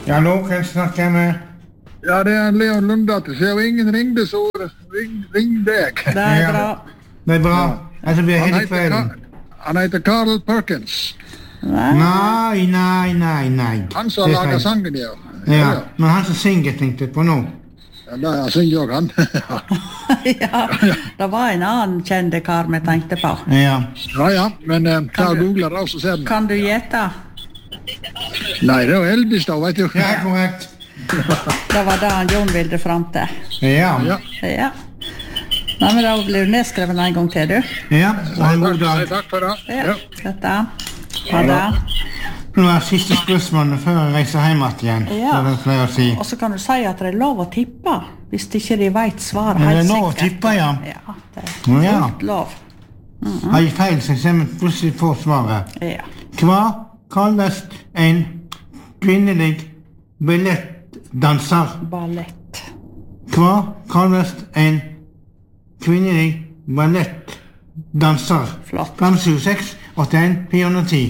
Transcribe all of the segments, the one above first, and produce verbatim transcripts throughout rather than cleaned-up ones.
Ja, nå kan jeg snakke med... Ja, det er Leon Lundatter. Så ingen ringde, så ring, ring deg. Det er bra. Det er bra. Altså, vi er Han hele heter, kvelden. Ka- han heter Carl Perkins. Nei, nei, nei, nei. Han som Det er lager feil. sangen, ja. Ja, men han som synger tenkte jeg på nå. Ja, da jeg synger jo han. Ja, det var en annen kjente kar vi tenkte på. Ja. Ja, ja, men eh, ta og google det, og så ser den. Kan du gjette? Nei, det er jo Elvis da, vet du. Ja, korrekt. Det var det han Jon ville fram til. Ja. Ja. Ja. Nei, men da blir du nedskrevet en gang til, du. Ja, og en god Takk, dag. takk for det. Ja, Ja. dette. Ha det. Nå er siste spørsmålet før jeg reiser hjem igjen. Ja. Så det pleier jeg å si. Og så kan du si at det er lov å tippe, hvis ikke de vet svaret Er helt det sikkert. lov å tippe, ja? Ja, det er Å, ja. fullt lov. Har jeg feil, så jeg ser meg plutselig på svaret. Ja. Hva kalles en kvinnelig ballettdanser? Ballett. Hva kalles en kvinnelig ballettdanser? Flott. fem sju seks åtte en fire nul ti.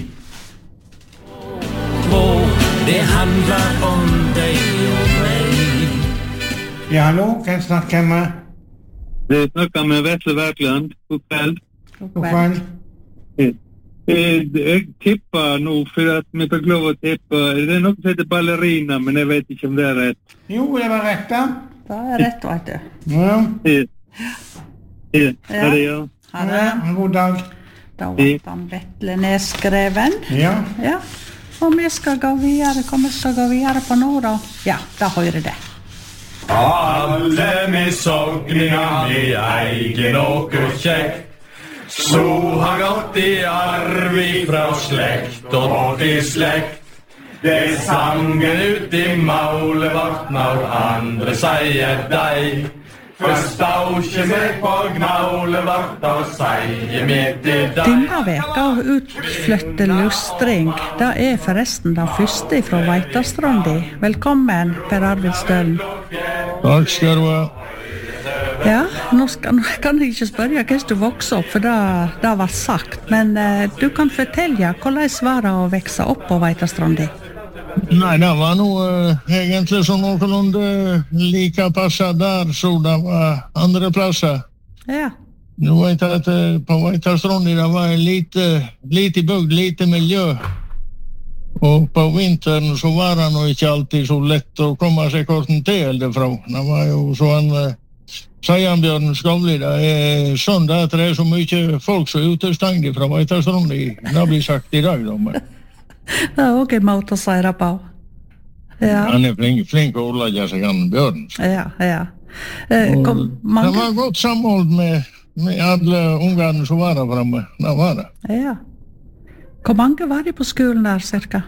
Det handlar om dig och mig. Ja, hallo, kan jeg snakke med? Vi snakker med Vetle Werklund. God kveld. God kveld. Eh, Jeg tipper nå, for at vi fikk lov å tippe. Det er noe som heter ballerina, men jeg vet ikke om det er rett. Jo, det var rett da. Det er rett, vet du. Ja, Eh, eh, Er det ja? Ha det. ja, en god dag. Da var han Vetle nedskreven. Ja. Ja. Og vi skal gå videre. Hva vi skal gå videre på nå, da? Ja, da hører det. Alle misogningar med egen och käck. Så har gått i arv ifrån släkt och till släkt. Det sangen ut i maulet vart når andre sier deg. Forstår ikke meg på gnaulet vart og sier meg til deg. Denne veka utflytte lustring. Det er forresten den første fra Veitastrandi. Velkommen, Per Arvid Stølen. Takk skal du ha. Ja, nå skal, nå kan jeg ikke spørre hvordan du vokste opp, for det, det var sagt. Men eh, du kan fortelle hvordan var det å vokse opp på Veitastrandi? Nei, det var nog uh, egentlig som noenlunde lika passet der, så det var andre plasser. Ja. Du vet at uh, på Veitastrandi det var lite, lite bygd, lite miljø. Og på vinteren så var det nog ikke alltid så lett å komme seg korten til derfra. Det var jo sånn, uh, Seianbjørn Skavli, det er sånn det at det er så mye folk som er utestengt fra Veitastrandi. Det blir sagt i dag, da. Men. Det er også en måte å si det på. Ja, Han er flink, flink å ordlegge seg, han Bjørn. ja, ja. Eh, kom, Det mange... var godt samhold med, med alle ungene som var der fremme. Det var det. Ja. Hvor mange var de på skolen der, cirka?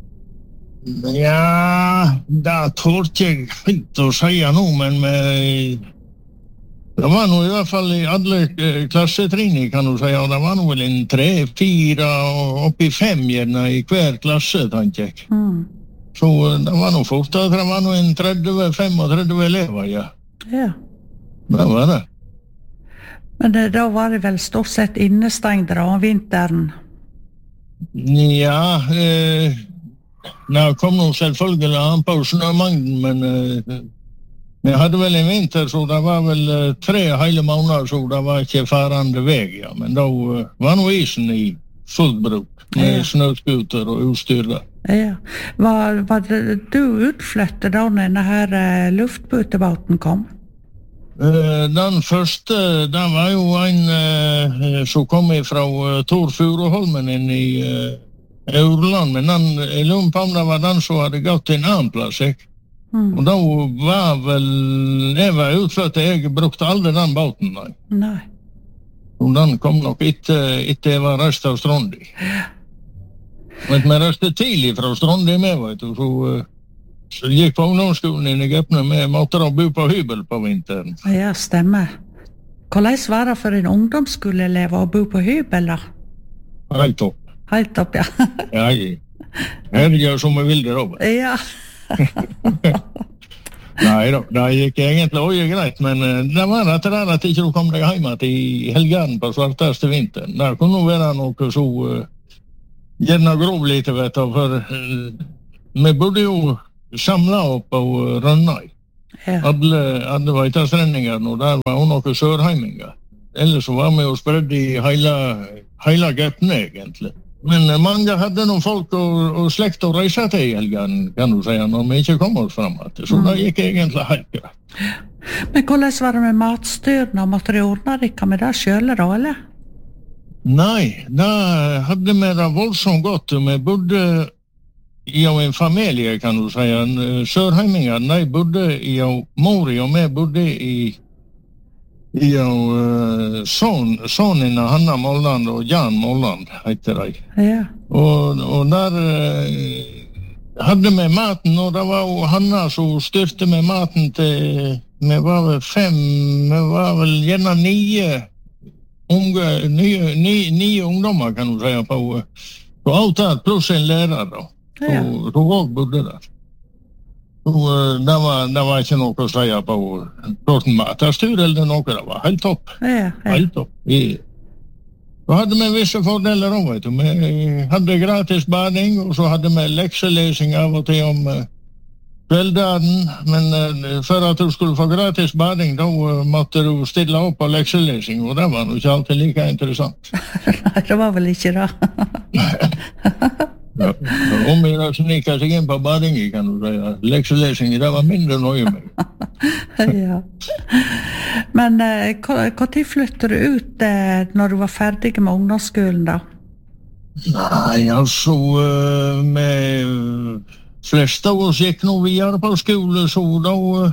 Ja, det tålte jeg fint å si nå, men med, det var nå i hvert fall i alle eh, klassetrinni, kan du si, og det var nå vel en tre, fire og oppi fem gjerne i hver klasse, tenker jeg. Mm. Så eh, det var nå fort at det var nå en tretti til femogtretti elever, ja. Ja. Det var det. Men det, da var det vel stort sett innestengte om vinteren? Ja, eh, det kom nå selvfølgelig an på snømangden, men eh, vi hadde vel en vinter, så det var vel eh, tre hele måneder, så det var ikke farande vei, ja. Men da eh, var nå isen i fullt bruk, med Ja. snøskuter og utstyr der. Ja. Var, var det, du utflyttet da denne her eh, luftbåtebåten kom? Eh, den første, den var jo en eh, som kom fra uh, Tor Furuholmen inn i uh, Aurland, men den, jeg lurer på om det var den som hadde gått til en annen plass, ikke? Mm. Og da var vel, jeg var utflyttet, jeg brukte aldri den båten, nei. Nei. Og den kom nok etter, etter jeg var rest av Strandi. Men vi reste tidlig fra Strandi med, vet du, så, uh, så gikk på ungdomsskolen i Egypten med måtte da bo på hybel på vinteren. Ja, stemmer. Hvordan var det for en ungdomsskoleelev å bo på hybel da? Helt opp. Helt opp, ja. Ja, jeg, jeg gjør som jeg vil det, Robert. Ja. Nei da, det gikk egentlig også greit, men uh, det var rett og slett at ikke du kom deg hjemme til helgen på svarteste vinteren. Det kunne være noe så, uh, gjerne grov lite, vet du, for uh, vi bodde jo samlet opp på Rønnøy. Ja. Alle, alle veitastrendinger, og der var også noen sørheiminger. Ellers så var vi jo spredd i hele, hele Gøtne, egentlig. Men mange hadde noen folk og, og slekt å reise til i helgen, kan du si, når vi ikke kom oss frem. Så mm. det gikk egentlig helt greit. Men hvordan var det med matstyrene? Måtte du ordne dere med det selv, da, eller? Nei, da hadde vi det voldsomt godt. Vi bodde i en familie, kan du si. Sørheimingar, de bodde i Mori, og vi bodde i i uh, son, sonene Hanna Molland og Jan Molland, heter de. Ja. Og, og der uh, hadde vi maten, og det var jo Hanna som styrte med maten til, vi var vel fem, vi var vel gjerne nye unge, nye, nye, nye ungdommer, kan du si, på, på avtalt, pluss en lærer da. Ja. Og hun også bodde der. Og det var, det var ikke noe å si på Torten Matastur eller noe, det var helt topp. Ja, ja. Helt topp. I, da hadde vi visse fordeler også, vet du. Vi hadde gratis bading, og så hadde vi lekselesing av og til om uh, kveldagen, men uh, for at du skulle få gratis bading, da uh, måtte du stille opp på lekselesing, og det var jo ikke alltid like interessant. Nei, det var vel ikke det. Ja, om jeg da sniket seg inn på badingen, kan du si. Lekselesing, det var mindre nøye med. Ja. Men eh, hva tid flyttet du ut eh, når du var ferdig med ungdomsskolen da? Nei, altså, uh, med flest av oss gikk nå videre på skole, så da uh,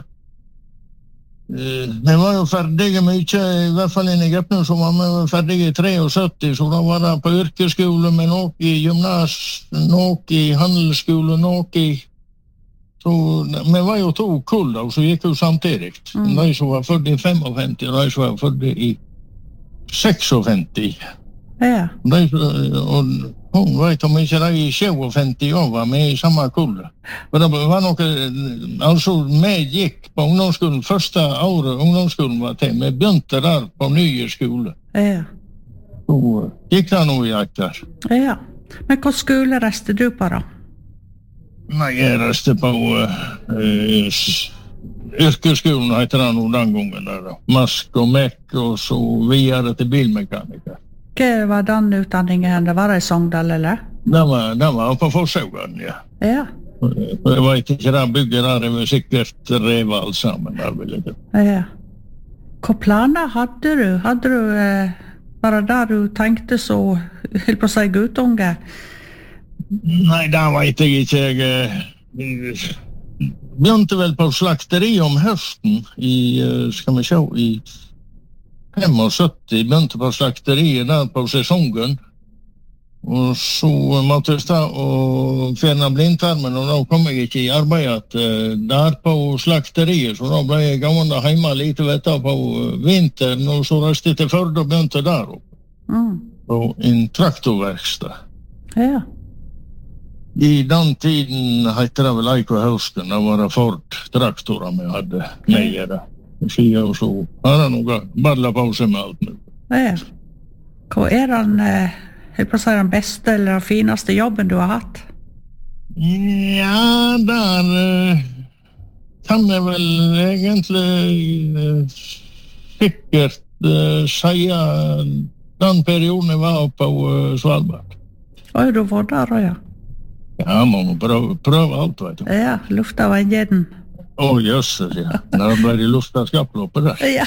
vi var jo ferdige mye, i hvert fall i Egypten, så var vi ferdige i syttitre, så da var det på yrkesskole, med noe i gymnas, noe i handelsskole, noe i... Så vi var jo to kull da, så gikk jo samtidig. Mm. De som var født i femtifem, og de som var født i sekstifem. Ja. De, og hun vet om ikke de i syvtifem år var med i samme kull. Men det var noe, altså vi gikk på ungdomsskolen, første året ungdomsskolen var til, vi begynte der på nye skole. Ja. Så gikk det noe i akt der. Ja. Men hva skole reiste du på da? Nei, jeg reiste på uh, yrkesskolen, heter det noe den gangen der da. Mask og mekk, og så videre til bilmekaniker. Hva var den utdanningen? Det var det i Sogndal, eller? Det var, det var på Forsøgeren, ja. Ja. Jeg vet ikke, det bygget der er sikkert revet alt sammen der, vil jeg. Ja. Hva planer hadde du? Hadde du, eh, var det der du tenkte så, helt på å si, guttunge? Nei, det vet jeg ikke. Jeg begynte vel på slakteri om høsten i, skal vi se, i syttifem, begynte på slakteriet der på sesongen. Og så måtte jeg stå og fjerne blindtarmen, og da kom jeg ikke i arbeid der på slakteriet, så da ble jeg gammel hjemme litt etter på vinteren, og så reiste jeg til Førde og begynte der oppe. Mm. På en traktorverksted. Ja. I den tiden heter det vel Eiko Høsten, da var det Ford traktorer vi hadde med det. Og så har det noe badla på seg med alt nå. Ja. Hva er den, jeg på å si, den beste eller den fineste jobben du har hatt? Ja, der uh, kan jeg vel egentlig uh, sikkert uh, si den perioden jeg var på uh, Svalbard. Oi, du var der, ja. Ja, man må prøve, prøve alt, vet du. Ja, lufta var en gjedden. Å, oh, jøsses, ja. Da ble det lufta skaploppet der. Ja.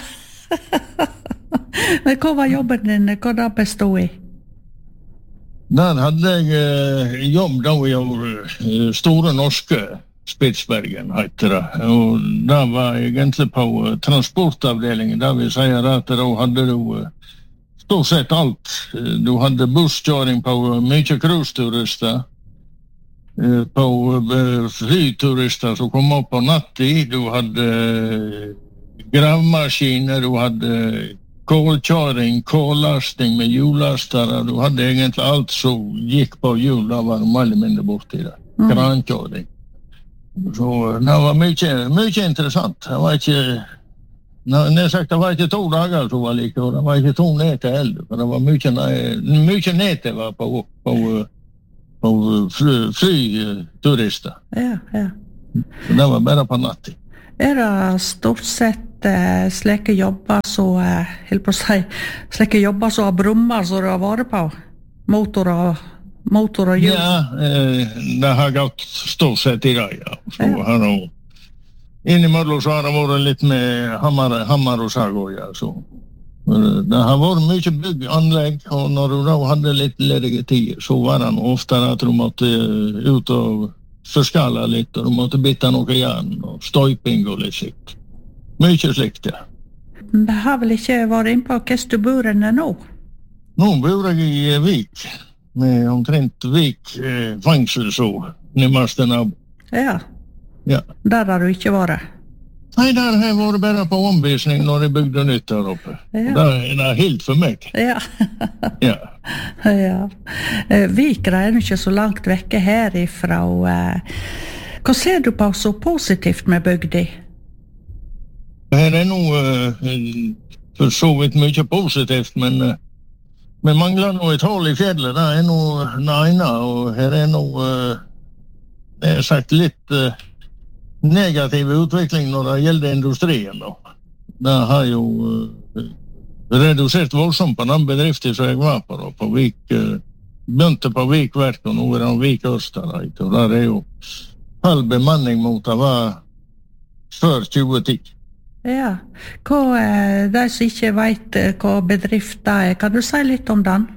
Men hva var jobben din? Hva da bestod i? Der hadde jeg eh, jobb da vi gjorde eh, Store Norske Spitsbergen, heter det. Og da var jeg egentlig på eh, transportavdelingen, der vi sier at da hadde du eh, stort sett alt. Du hadde busskjøring på uh, mye cruise-turister, uh, på uh, flyturister som kom opp på natten, du hadde uh, gravmaskiner, du hadde kålkjøring, kållasting med hjullastere, du hadde egentlig alt som gikk på hjul, da var du mer eller mindre borti det. Mm. Krankjøring. Så det var mye, mye interessant. Det var ikke... Når jeg sagt, det var ikke to dager som var like, og det var ikke to nete heller, for det var mye, mye nete var på, på, på fly, flyturister. Ja, ja. Det var bare på natten. Er det stort sett eh, slike jobber så, eh, helt på å si, slike jobber så har brummer som du har vært på? Motor og, motor og hjul? Ja, eh, det har gått stort sett i dag, ja. Så Ja. har det innimellom så har det vært litt med hammer, hammer og sag også, ja. Så eh, det har vært mye bygganlegg, og når du da hadde litt ledige tid, så var det ofte at du måtte eh, ut og forskala litt, og du måtte bytte noe jern, og støyping og litt slikt. Mye slikt, ja. Det har vel ikke vært inn på hvordan du bor enn nå? Nå bor jeg i eh, Vik, med omtrent Vik eh, fengsel, så nærmeste nabo. Ja, Ja. der har du ikke vært. Nei, der har jeg vært bare på omvisning når jeg bygde nytt der oppe. Ja. Det er det helt for meg. Ja. Ja. Ja. Eh, Vikra er jo ikke så langt vekke herifra. Eh, hva ser du på så positivt med bygdi? Her er noe eh, for så vidt mye positivt, men eh, vi mangler noe et hål i fjellet. Det er noe nøyne, og her er noe, eh, det er sagt litt eh, negativ utvikling når det gjelder industrien. Da. Det har jo eh, redusert voldsomt på den bedriften som jeg var på, da, på Vik, eh, begynte på Vikverk, og nå er det Vik Østerreit, og der er jo halv bemanning mot det var før tjue ti. Ja. Hva, eh, de som ikke vet eh, hva bedrift det er, kan du si litt om den?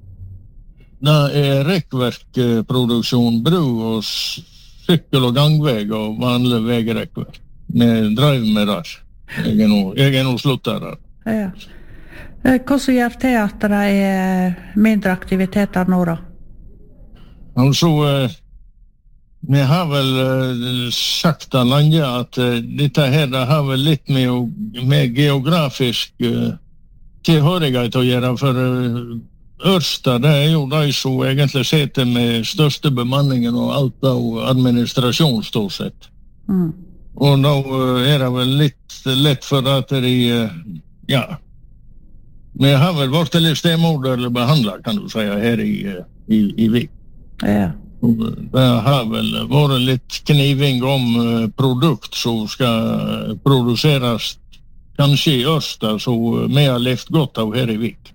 Det er rekkverkproduksjon, bru og s- sykkel- og gangveg og vanlig vegrekkverk. Vi drev med det. Jeg er nå, jeg er nå sluttet der. Ja. Eh, Hva som gjør til at det er mindre aktiviteter nå da? Altså, eh, vi har vel eh, sagt av landet at eh, dette her det har vel litt med, å- med geografisk eh, tilhørighet å gjøre, for eh, Ørsta, det er jo de som egentlig sitter med største bemanningen og alt av administrasjon stort sett. Mm. Og da eh, er det vel litt lett for at de, eh, ja, vi har vel vært litt stemoderlig behandlet, kan du si, her i, eh, i, i Vik. Ja. Det har vel vært litt kniving om eh, produkt som skal produseres kanskje i Ørsta, så vi har levt godt av her i Vik.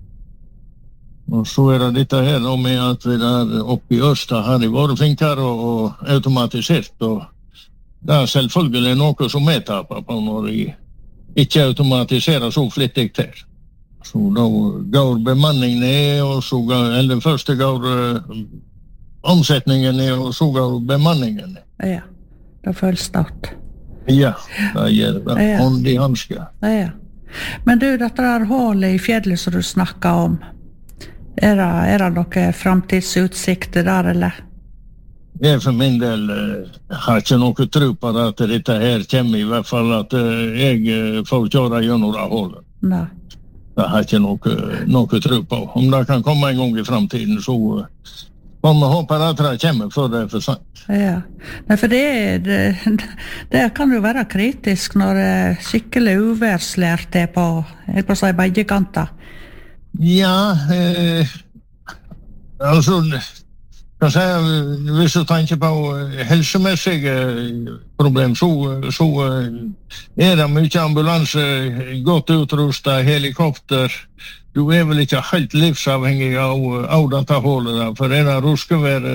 Og så er det dette her nå med at vi der oppe i Ørsta har de vært flinkere og, og automatisert, og det er selvfølgelig noe som vi taper på når de ikke automatiserer så flittig til. Så da går bemanning ned, og så går, eller først går uh, omsetningen ned, og så går bemanningen ned. Ja. Det føles stort. Ja, det gjør det. Ja. Hånd i hanske. Ja. Men du, dette der hålet i fjellet som du snakket om, er det, er det noen framtidsutsikter der, eller? Jeg for min del uh, har ikke noe tro på at dette her kommer, i hvert fall at uh, jeg uh, får kjøre gjennom det hålet. Nei. Det har ikke noe, noe tro på. Om det kan komme en gang i fremtiden, så uh, må vi håpe at det kommer før det er for sent. Ja. Nei, for det, det, det kan jo være kritisk når det er skikkelig uværslært er på, jeg på å si, begge kanter. Ja, eh, altså, kan si, hvis du tenker på helsemessige problem, så, så er det mye ambulanse, godt utrustet, helikopter. Du er vel ikke helt livsavhengig av, av dette hålet der, for er det ruskevær,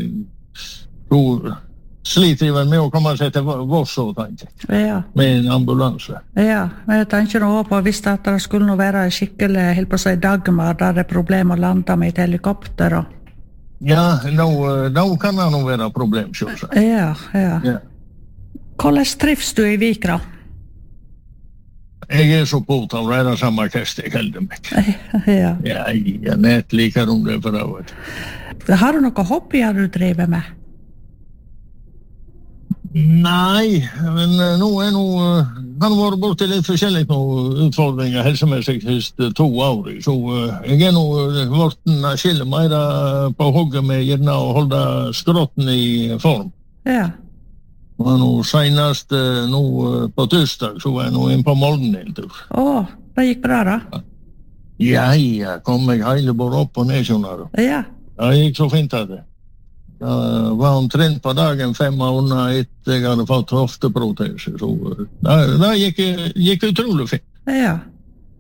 så sliter jeg vel med å komme seg til Voss, tenker jeg, Ja. med en ambulanse. Ja, men jeg tenker nå på hvis det, at det skulle nå være skikkelig, helt på å si, Dagmar, der det er problem å lande med et helikopter. Og... Ja, nå, nå kan det nå være problem, selvsagt. Ja, ja. Ja. Hvordan trives du i Vikra? Jeg er så påtatt, det er det samme kast jeg helder meg. Ja. Ja, jeg nett liker om det for det. Har du noen hobbyer du driver med? Nei, men uh, nå er nå uh, han har vært borti litt forskjellige nå, utfordringer helsemessig siste to år. Så uh, jeg er nå uh, vorten uh, skille mer uh, på hogget med gjerne å holde skrotten i form. Ja. Og nå senest uh, nå uh, på tirsdag så var jeg nå inn på Molden en tur. Å, det gikk bra da? Ja, ja, kom jeg hele bare opp og ned, skjønner du. Ja. Det gikk så fint av det. Jag var omtrent på dagen fem månader etter jeg hadde fått hofteproteser. Så det, det gick, gick utroligt fint. Ja.